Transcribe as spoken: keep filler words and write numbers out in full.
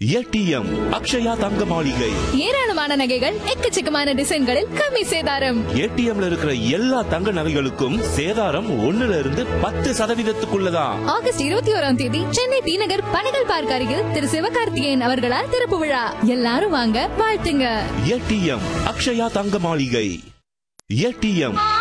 ATM Akshaya தங்க மாளிகை. ஏராளமான நகைகள் எக்கச்சக்கமான டிசைன்களில் கம்மி சேதாரம். ஏடிஎம்ல இருக்கிற எல்லா தங்க நகைகளுக்கும் சேதாரம் ஒண்ணுல இருந்து பத்து சதவீதத்துக்குள்ளதான். ஆகஸ்ட் இருபத்தி ஓராம் தேதி சென்னை டி நகர் பனகல் பார்க் அருகில் திரு சிவகார்த்திகேயன் அவர்களால் திறப்பு விழா. எல்லாரும் வாங்க, வாழ்த்துங்க. ஏடிஎம் அக்ஷயா தங்க மாளிகை. ஏடிஎம்